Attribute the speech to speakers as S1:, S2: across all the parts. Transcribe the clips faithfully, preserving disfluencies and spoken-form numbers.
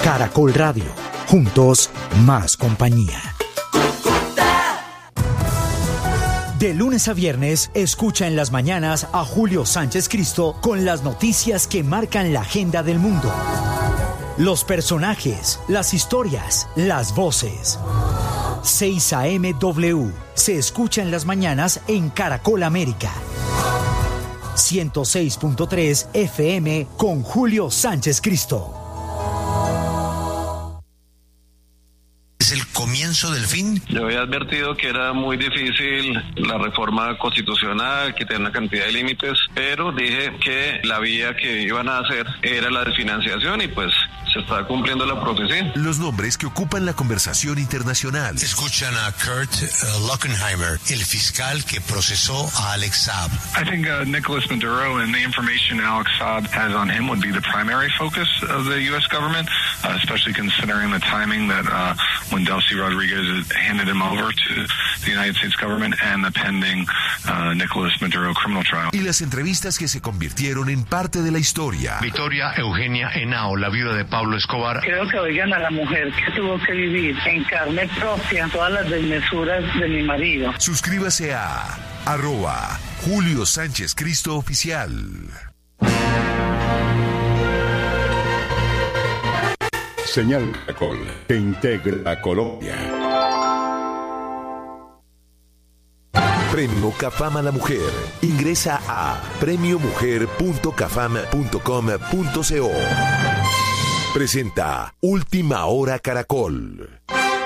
S1: Caracol Radio. Juntos, más compañía. De lunes a viernes, escucha en las mañanas a Julio Sánchez Cristo con las noticias que marcan la agenda del mundo. Los personajes, las historias, las voces. seis A M W se escucha en las mañanas en Caracol América. ciento seis punto tres F M con Julio Sánchez Cristo.
S2: ¿Es el comienzo del fin?
S3: Yo había advertido que era muy difícil la reforma constitucional, que tenía una cantidad de límites, pero dije que la vía que iban a hacer era la de financiación y pues se está cumpliendo la profecía.
S2: Los nombres que ocupan la conversación internacional. Escuchan a Kurt uh, Lockenheimer, el fiscal que procesó a Alex Saab.
S4: I think uh, Nicolas Maduro and the information Alex Saab has on him would be the primary focus of the U S government, uh, especially considering the timing that uh, when Delcy Rodriguez handed him over to the United States government and the pending uh, Nicolas Maduro criminal trial.
S2: Y las entrevistas que se convirtieron en parte de la historia.
S5: Victoria Eugenia Henao, la viuda de Pablo Escobar.
S6: Creo que oigan a la mujer que tuvo que vivir en carne propia todas las desmesuras de mi marido.
S2: Suscríbase a arroba Julio Sánchez Cristo Oficial.
S7: Señal Caracol, que integra a Colombia.
S2: Premio Cafam a la Mujer. Ingresa a premio mujer punto cafam punto com punto co. Presenta Última Hora Caracol.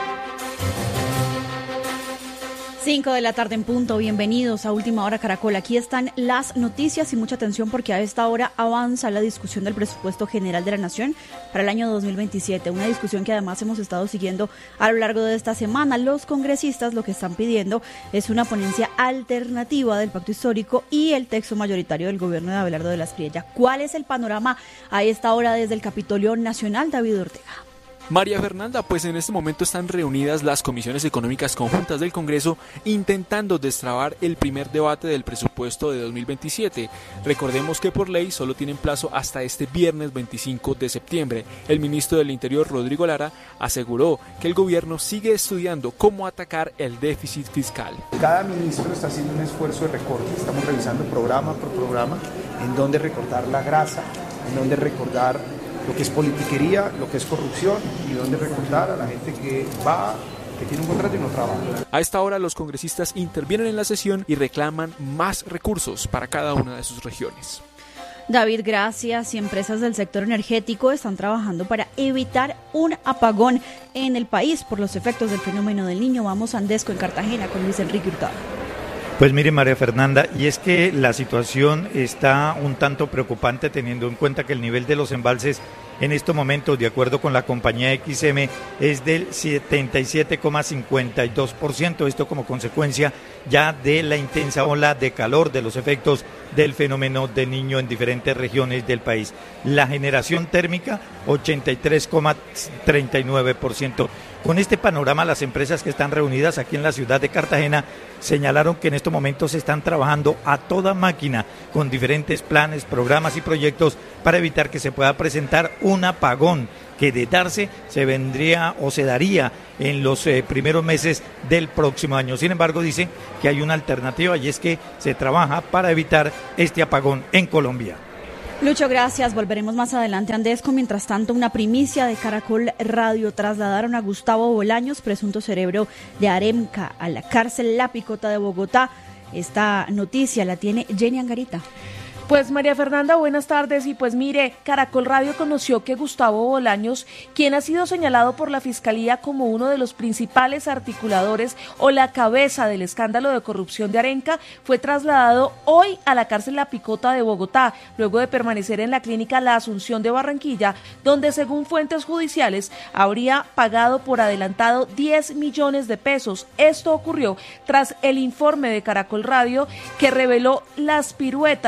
S8: cinco de la tarde en punto, bienvenidos a Última Hora Caracol. Aquí están las noticias y mucha atención porque a esta hora avanza la discusión del presupuesto general de la Nación para el año dos mil veintisiete, una discusión que además hemos estado siguiendo a lo largo de esta semana. Los congresistas lo que están pidiendo es una ponencia alternativa del pacto histórico y el texto mayoritario del gobierno de Abelardo de la Espriella. ¿Cuál es el panorama a esta hora desde el Capitolio Nacional? David Ortega.
S9: María Fernanda, pues en este momento están reunidas las comisiones económicas conjuntas del Congreso intentando destrabar el primer debate del presupuesto de dos mil veintisiete. Recordemos que por ley solo tienen plazo hasta este viernes veinticinco de septiembre. El ministro del Interior, Rodrigo Lara, aseguró que el gobierno sigue estudiando cómo atacar el déficit fiscal.
S10: Cada ministro está haciendo un esfuerzo de recorte, estamos revisando programa por programa en dónde recortar la grasa, en dónde recordar lo que es politiquería, lo que es corrupción y dónde recordar a la gente que va, que tiene un contrato y no trabaja.
S9: A esta hora los congresistas intervienen en la sesión y reclaman más recursos para cada una de sus regiones.
S8: David, gracias. Y empresas del sector energético están trabajando para evitar un apagón en el país por los efectos del fenómeno del Niño. Vamos a Andesco en Cartagena con Luis Enrique Hurtado.
S11: Pues mire, María Fernanda, y es que la situación está un tanto preocupante teniendo en cuenta que el nivel de los embalses en estos momentos, de acuerdo con la compañía X M, es del setenta y siete coma cincuenta y dos por ciento, esto como consecuencia ya de la intensa ola de calor, de los efectos del fenómeno del Niño en diferentes regiones del país. La generación térmica, ochenta y tres coma treinta y nueve por ciento. Con este panorama, las empresas que están reunidas aquí en la ciudad de Cartagena señalaron que en estos momentos se están trabajando a toda máquina con diferentes planes, programas y proyectos para evitar que se pueda presentar un apagón que de darse se vendría o se daría en los eh, primeros meses del próximo año. Sin embargo, dicen que hay una alternativa y es que se trabaja para evitar este apagón en Colombia.
S8: Lucho, gracias. Volveremos más adelante a Andesco. Mientras tanto, una primicia de Caracol Radio. Trasladaron a Gustavo Bolaños, presunto cerebro de Aremca, a la cárcel La Picota de Bogotá. Esta noticia la tiene Jenny Angarita.
S12: Pues María Fernanda, buenas tardes. Y pues mire, Caracol Radio conoció que Gustavo Bolaños, quien ha sido señalado por la Fiscalía como uno de los principales articuladores o la cabeza del escándalo de corrupción de Arenca, fue trasladado hoy a la cárcel La Picota de Bogotá, luego de permanecer en la clínica La Asunción de Barranquilla, donde según fuentes judiciales habría pagado por adelantado diez millones de pesos. Esto ocurrió tras el informe de Caracol Radio que reveló las piruetas que hizo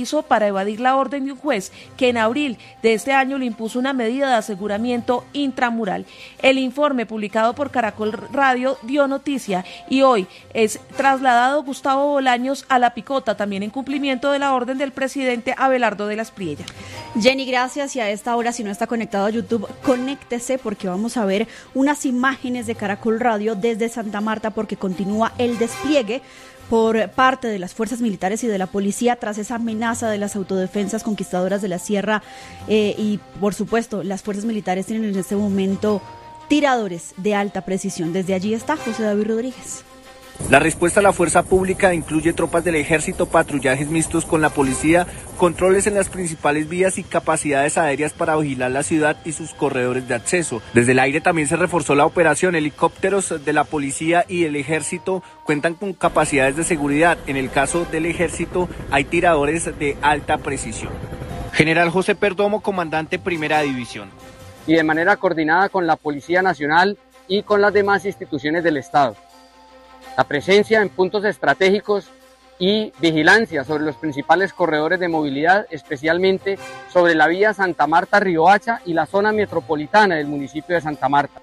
S12: hizo para evadir la orden de un juez que en abril de este año le impuso una medida de aseguramiento intramural. El informe publicado por Caracol Radio dio noticia y hoy es trasladado Gustavo Bolaños a la picota, también en cumplimiento de la orden del presidente Abelardo de la Espriella.
S8: Jenny, gracias, y a esta hora, si no está conectado a YouTube, conéctese porque vamos a ver unas imágenes de Caracol Radio desde Santa Marta porque continúa el despliegue por parte de las fuerzas militares y de la policía tras esa amenaza de las autodefensas conquistadoras de la sierra eh, y por supuesto las fuerzas militares tienen en este momento tiradores de alta precisión. Desde allí está José David Rodríguez.
S13: La respuesta a la fuerza pública incluye tropas del ejército, patrullajes mixtos con la policía, controles en las principales vías y capacidades aéreas para vigilar la ciudad y sus corredores de acceso. Desde el aire también se reforzó la operación. Helicópteros de la policía y el ejército cuentan con capacidades de seguridad. En el caso del ejército hay tiradores de alta precisión. General José Perdomo, comandante Primera División.
S14: Y de manera coordinada con la Policía Nacional y con las demás instituciones del Estado. La presencia en puntos estratégicos y vigilancia sobre los principales corredores de movilidad, especialmente sobre la vía Santa Marta-Riohacha y la zona metropolitana del municipio de Santa Marta.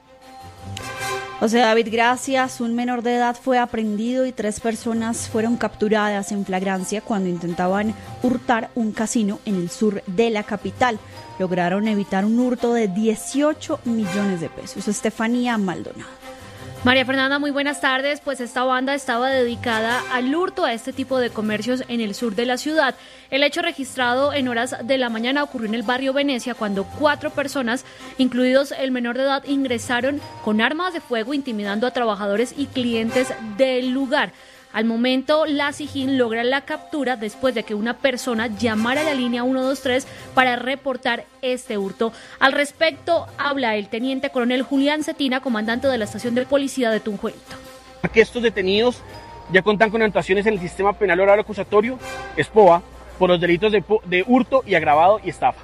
S8: José David, gracias. Un menor de edad fue aprehendido y tres personas fueron capturadas en flagrancia cuando intentaban hurtar un casino en el sur de la capital. Lograron evitar un hurto de dieciocho millones de pesos. Estefanía Maldonado.
S15: María Fernanda, muy buenas tardes. Pues esta banda estaba dedicada al hurto a este tipo de comercios en el sur de la ciudad. El hecho registrado en horas de la mañana ocurrió en el barrio Venecia cuando cuatro personas, incluidos el menor de edad, ingresaron con armas de fuego intimidando a trabajadores y clientes del lugar. Al momento, la SIJIN logra la captura después de que una persona llamara a la línea uno dos tres para reportar este hurto. Al respecto, habla el teniente coronel Julián Cetina, comandante de la estación de policía de Tunjuelito.
S16: Que estos detenidos ya cuentan con actuaciones en el sistema penal oral acusatorio, ESPOA, por los delitos de, de hurto y agravado y estafa.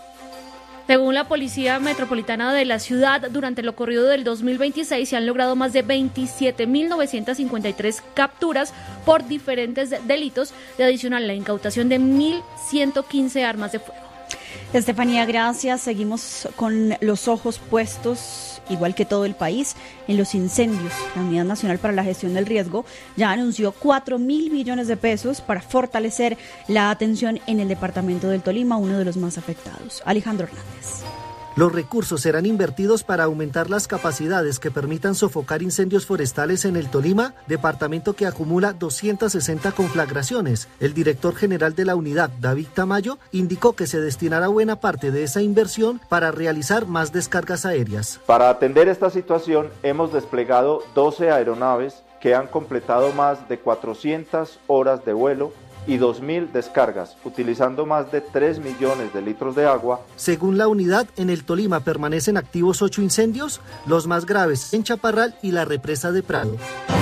S15: Según la Policía Metropolitana de la ciudad, durante lo corrido del dos mil veintiséis se han logrado más de veintisiete mil novecientas cincuenta y tres capturas por diferentes delitos, de adicional la incautación de mil ciento quince armas de fuego.
S8: Estefanía, gracias. Seguimos con los ojos puestos, igual que todo el país, en los incendios. La Unidad Nacional para la Gestión del Riesgo ya anunció cuatro mil millones de pesos para fortalecer la atención en el departamento del Tolima, uno de los más afectados. Alejandro Hernández.
S17: Los recursos serán invertidos para aumentar las capacidades que permitan sofocar incendios forestales en el Tolima, departamento que acumula doscientas sesenta conflagraciones. El director general de la unidad, David Tamayo, indicó que se destinará buena parte de esa inversión para realizar más descargas aéreas.
S18: Para atender esta situación hemos desplegado doce aeronaves que han completado más de cuatrocientas horas de vuelo y dos mil descargas, utilizando más de tres millones de litros de agua.
S17: Según la unidad, en el Tolima permanecen activos ocho incendios, los más graves en Chaparral y la represa de Prado.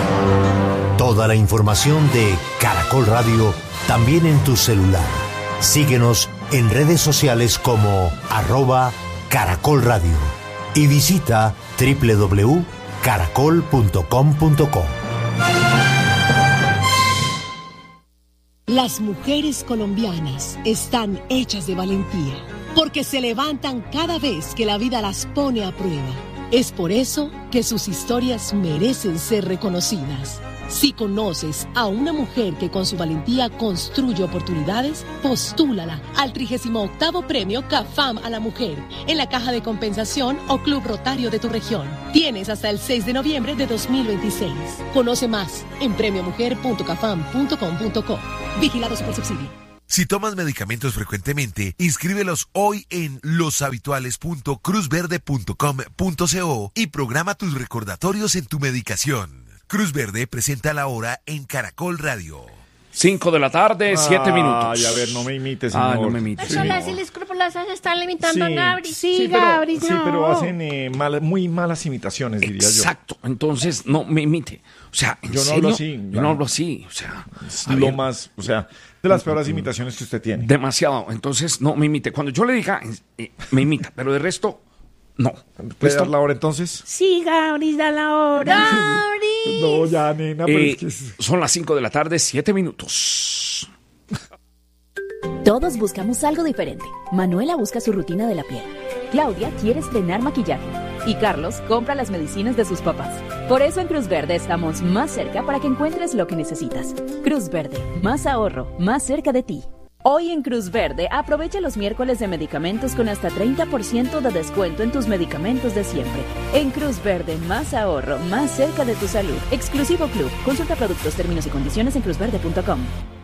S2: Toda la información de Caracol Radio también en tu celular. Síguenos en redes sociales como arroba Caracol Radio y visita doble u doble u doble u punto caracol punto com punto co.
S19: Las mujeres colombianas están hechas de valentía, porque se levantan cada vez que la vida las pone a prueba. Es por eso que sus historias merecen ser reconocidas. Si conoces a una mujer que con su valentía construye oportunidades, postúlala al trigésimo octavo Premio CAFAM a la Mujer en la Caja de Compensación o Club Rotario de tu región. Tienes hasta el seis de noviembre de dos mil veintiséis. Conoce más en premio mujer punto cafam punto com punto co. Vigilado Supersubsidio.
S20: Si tomas medicamentos frecuentemente, inscríbelos hoy en loshabituales punto cruz verde punto com punto co y programa tus recordatorios en tu medicación. Cruz Verde presenta la hora en Caracol Radio.
S21: Cinco de la tarde, siete minutos.
S22: Ay, a ver, no me imites, señor.
S21: Ah, no me imites,
S23: Eso las escrupulosas están limitando
S22: Sí,
S23: a Gabri.
S22: sí,
S23: Sí,
S22: pero,
S23: Gabri,
S22: sí,
S23: no.
S22: pero hacen eh, mal- muy malas imitaciones, diría yo.
S21: Exacto, entonces no me imite. O sea, ¿en
S22: Yo no
S21: serio?
S22: hablo así.
S21: Yo no hablo así, o sea...
S22: Es
S21: a
S22: lo
S21: ver.
S22: más, o sea, de las peores imitaciones que usted tiene.
S21: Demasiado, entonces no me imite. Cuando yo le diga, eh, me imita, pero de resto, no.
S22: ¿Puede dar la hora entonces?
S23: Sí, Gabri, da la hora. Gabri.
S22: No, ya, nena, pero
S21: Eh,
S22: es que... es-
S21: Son las cinco de la tarde, siete minutos.
S1: Todos buscamos algo diferente. Manuela busca su rutina de la piel. Claudia quiere estrenar maquillaje. Y Carlos compra las medicinas de sus papás. Por eso en Cruz Verde estamos más cerca para que encuentres lo que necesitas. Cruz Verde, más ahorro, más cerca de ti. Hoy en Cruz Verde, aprovecha los miércoles de medicamentos con hasta treinta por ciento de descuento en tus medicamentos de siempre. En Cruz Verde, más ahorro, más cerca de tu salud. Exclusivo Club. Consulta productos, términos y condiciones en cruz verde punto com.